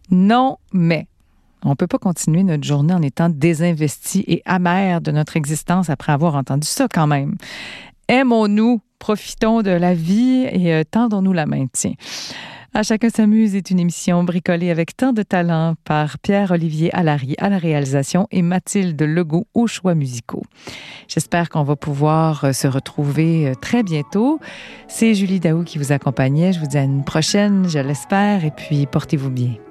Non, mais on ne peut pas continuer notre journée en étant désinvesti et amer de notre existence après avoir entendu ça quand même. Aimons-nous, profitons de la vie et tendons-nous la main. Tiens. À chacun s'amuse est une émission bricolée avec tant de talent par Pierre-Olivier Allary à la réalisation et Mathilde Legault aux choix musicaux. J'espère qu'on va pouvoir se retrouver très bientôt. C'est Julie Daou qui vous accompagnait. Je vous dis à une prochaine, je l'espère, et puis portez-vous bien.